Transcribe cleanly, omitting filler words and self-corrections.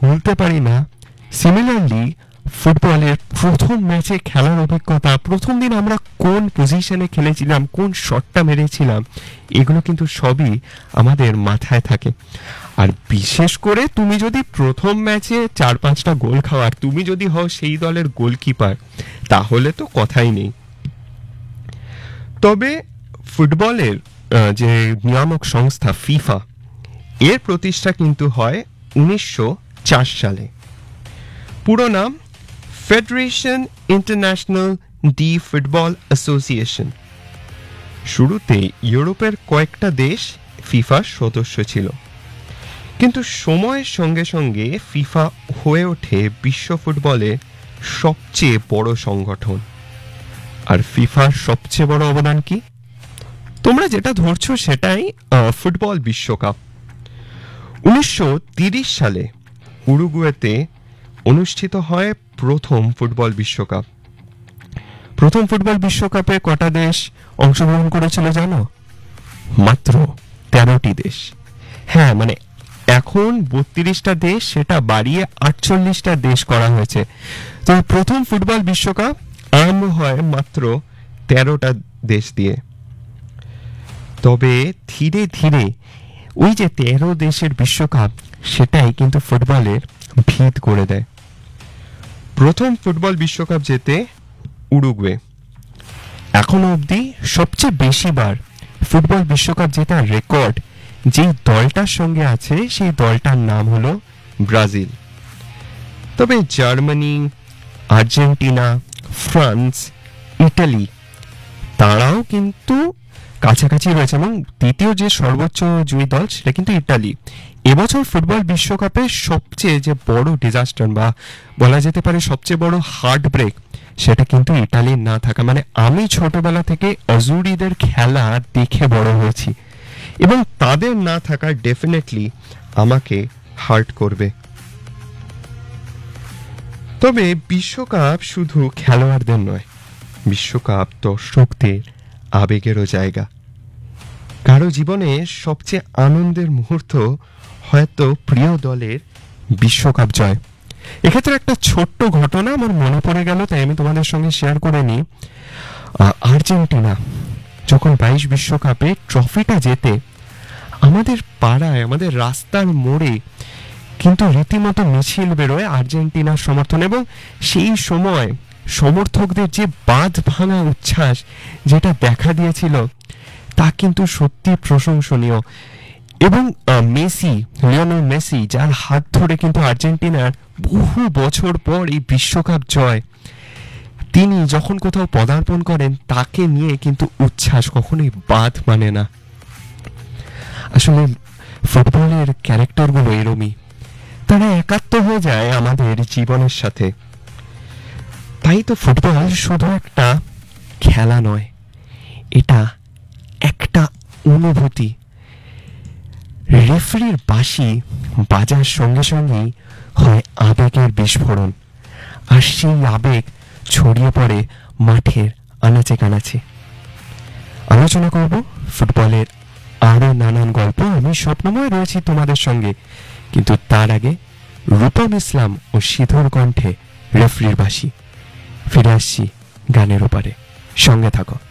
ভুলতে পারি না। সিমিলারলি ফুটবলের প্রথম ম্যাচে খেলার অভিজ্ঞতা, প্রথম দিন আমরা কোন পজিশনে খেলেছিলাম, কোন শটটা মেরেছিলাম, এগুলো কিন্তু সবই আমাদের মাথায় থাকে। আর বিশেষ করে তুমি যদি প্রথম ম্যাচে 4-5টা গোল খাওয়ার, তুমি যদি হও সেই দলের গোলকিপার, তাহলে তো কথাই নেই। তবে ফুটবলের যে নিয়ামক সংস্থা ফিফা, এর প্রতিষ্ঠা কিন্তু হয় 1904 সালে। পুরো নাম federation international D football association. শুরুতে ইউরোপের কয়েকটা দেশ ফিফার সদস্য ছিল, কিন্তু সময়ের সঙ্গে সঙ্গে ফিফা হয়ে ওঠে বিশ্ব ফুটবলের সবচেয়ে বড় সংগঠন। আর ফিফার সবচেয়ে বড় অবদান কি? তোমরা যেটা ধরছো সেটাই ফুটবল বিশ্বকাপ। 1930 সালে উরুগুয়েতে অনুষ্ঠিত হয় প্রথম ফুটবল বিশ্বকাপ। প্রথম ফুটবল বিশ্বকাপে কটা দেশ অংশগ্রহণ করেছিল জানো? মাত্র 13টি দেশ। হ্যাঁ, মানে এখন 32টা দেশ, সেটা বাড়িয়ে 48টা দেশ করা হয়েছে। তো প্রথম ফুটবল বিশ্বকাপ আরম্ভ হয় মাত্র 13টা দেশ দিয়ে। তবে ধীরে ধীরে ওই যে 13 দেশের বিশ্বকাপ, সেটাই কিন্তু ফুটবলের ভিত করে দেয়। প্রথম ফুটবল বিশ্বকাপ জেতে উরুগুয়ে। এখনো অবধি সবচেয়ে বেশি বার ফুটবল বিশ্বকাপ জেতার রেকর্ড যেই দলটার সঙ্গে আছে, সেই দলটার নাম হলো ব্রাজিল। তবে জার্মানি, আর্জেন্টিনা, ফ্রান্স, ইটালি, তারাও কিন্তু কাছাকাছি রয়েছে, এবং দ্বিতীয় যে সর্বোচ্চ জয়ী দল সেটা কিন্তু ইটালি। এবছর ফুটবল বিশ্বকাপে সবচেয়ে যে বড় ডিজাস্টার, বা বলা যেতে পারে সবচেয়ে বড় হার্ট ব্রেক, সেটা কিন্তু ইটালির না থাকা। মানে আমি ছোটবেলা থেকে আজুরিদের খেলা দেখে বড় হয়েছি, এবং তাদের না থাকা ডেফিনেটলি আমাকে হার্ট করবে। তবে বিশ্বকাপ শুধু খেলোয়াড়দের নয়, বিশ্বকাপ দর্শকদের আবেগেরও জায়গা। কারো জীবনে সবচেয়ে আনন্দের মুহূর্ত হয়তো প্রিয় দলের বিশ্বকাপ জয়। এক্ষেত্রে একটা ছোট্ট ঘটনা আমার মনে পড়ে গেল, তাই আমি তোমাদের সঙ্গে শেয়ার করে নিই। আর্জেন্টিনা যখন 22 বিশ্বকাপে ট্রফিটা জেতে, আমাদের পাড়ায়, আমাদের রাস্তার মোড়ে কিন্তু রীতিমতো মিছিল বেরোয় আর্জেন্টিনার সমর্থন, এবং সেই সময় সমর্থকদের যে বাঁধ ভাঙা উচ্ছ্বাস যেটা দেখা দিয়েছিল, তা কিন্তু সত্যি প্রশংসনীয়। এবং মেসি, লিওনেল মেসি, যার হাত ধরে কিন্তু আর্জেন্টিনার বহু বছর পর এই বিশ্বকাপ জয়, তিনি যখন কোথাও পদার্পণ করেন, তাকে নিয়ে কিন্তু উচ্ছ্বাস কখনোই বাদ মানে না। আসলে ফুটবলের ক্যারেক্টারগুলো এরমই, তারা একাত্ম হয়ে যায় আমাদের জীবনের সাথে। তাই তো ফুটবল শুধু একটা খেলা নয়, এটা একটা অনুভূতি। রেফারির বাঁশি বাজার সঙ্গে সঙ্গেই হয় আবেগের বিস্ফোরণ, আর সেই আবেগ ছড়িয়ে পড়ে মাঠের আনাচে কানাচে। আলোচনা করব ফুটবলের আরো নানান গল্প। আমি স্বপ্নময় রয়েছি তোমাদের সঙ্গে, কিন্তু তার আগে রূপম ইসলাম ও সিধুর কণ্ঠে রেফারির বাঁশি। ফিরে আসছি গানের ওপারে, সঙ্গে থাকো।